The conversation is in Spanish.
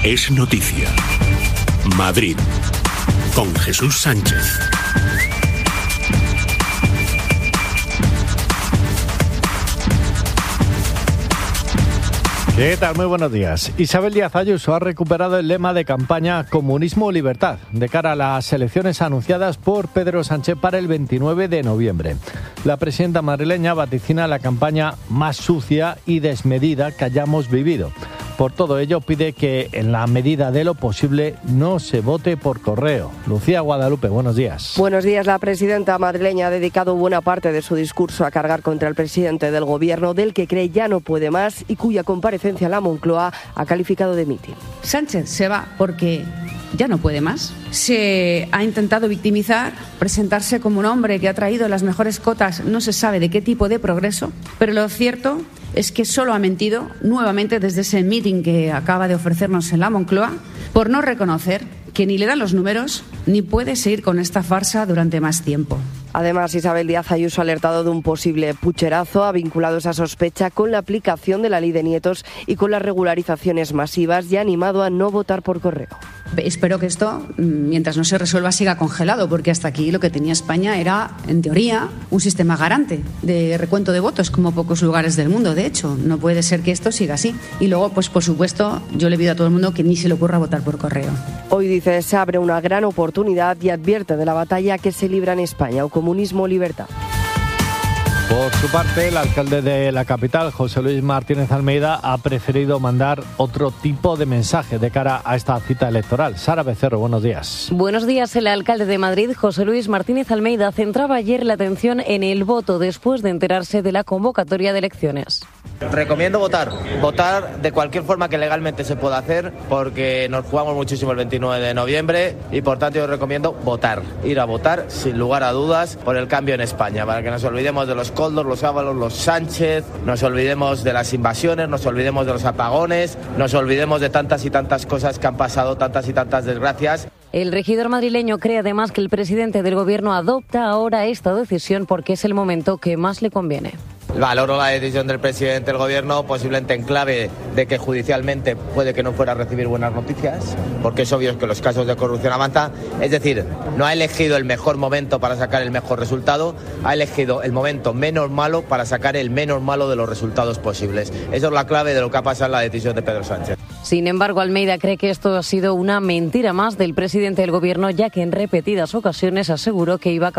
Es noticia. Madrid, con Jesús Sánchez. ¿Qué tal? Muy buenos días. Isabel Díaz Ayuso ha recuperado el lema de campaña Comunismo o Libertad de cara a las elecciones anunciadas por Pedro Sánchez para el 29 de noviembre. La presidenta madrileña vaticina la campaña más sucia y desmedida que hayamos vivido. Por todo ello, pide que, en la medida de lo posible, no se vote por correo. Lucía Guadalupe, buenos días. Buenos días. La presidenta madrileña ha dedicado buena parte de su discurso a cargar contra el presidente del gobierno, del que cree ya no puede más y cuya comparecencia en la Moncloa ha calificado de mitin. Sánchez se va porque ya no puede más. Se ha intentado victimizar, presentarse como un hombre que ha traído las mejores cotas, no se sabe de qué tipo de progreso, pero lo cierto es que solo ha mentido nuevamente desde ese mitin que acaba de ofrecernos en la Moncloa por no reconocer que ni le dan los números ni puede seguir con esta farsa durante más tiempo. Además, Isabel Díaz Ayuso ha alertado de un posible pucherazo, ha vinculado esa sospecha con la aplicación de la ley de nietos y con las regularizaciones masivas y ha animado a no votar por correo. Espero que esto, mientras no se resuelva, siga congelado, porque hasta aquí lo que tenía España era, en teoría, un sistema garante de recuento de votos, como pocos lugares del mundo. De hecho, no puede ser que esto siga así. Y luego, pues por supuesto, yo le pido a todo el mundo que ni se le ocurra votar por correo. Hoy, dice, se abre una gran oportunidad y advierte de la batalla que se libra en España, o comunismo o libertad. Por su parte, el alcalde de la capital, José Luis Martínez Almeida, ha preferido mandar otro tipo de mensaje de cara a esta cita electoral. Sara Becerro, buenos días. Buenos días. El alcalde de Madrid, José Luis Martínez Almeida, centraba ayer la atención en el voto después de enterarse de la convocatoria de elecciones. Recomiendo votar de cualquier forma que legalmente se pueda hacer, porque nos jugamos muchísimo el 29 de noviembre y por tanto yo recomiendo votar, ir a votar sin lugar a dudas por el cambio en España, para que nos olvidemos de los Koldos, los Ábalos, los Sánchez, nos olvidemos de las invasiones, nos olvidemos de los apagones, nos olvidemos de tantas y tantas cosas que han pasado, tantas y tantas desgracias. El regidor madrileño cree además que el presidente del gobierno adopta ahora esta decisión porque es el momento que más le conviene. Valoro la decisión del presidente del gobierno, posiblemente en clave de que judicialmente puede que no fuera a recibir buenas noticias, porque es obvio que los casos de corrupción avanzan. Es decir, no ha elegido el mejor momento para sacar el mejor resultado, ha elegido el momento menos malo para sacar el menos malo de los resultados posibles. Eso es la clave de lo que ha pasado en la decisión de Pedro Sánchez. Sin embargo, Almeida cree que esto ha sido una mentira más del presidente del gobierno, ya que en repetidas ocasiones aseguró que iba a